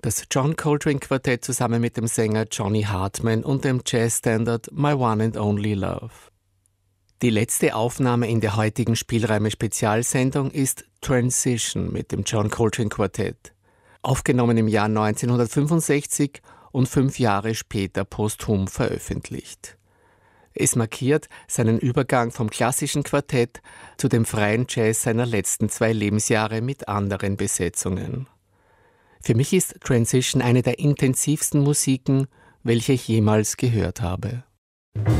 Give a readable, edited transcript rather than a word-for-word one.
Das John Coltrane Quartett zusammen mit dem Sänger Johnny Hartman und dem Jazzstandard My One and Only Love. Die letzte Aufnahme in der heutigen Spielräume-Spezialsendung ist Transition mit dem John Coltrane Quartett, aufgenommen im Jahr 1965 und 5 Jahre später posthum veröffentlicht. Es markiert seinen Übergang vom klassischen Quartett zu dem freien Jazz seiner letzten 2 Lebensjahre mit anderen Besetzungen. Für mich ist Transition eine der intensivsten Musiken, welche ich jemals gehört habe.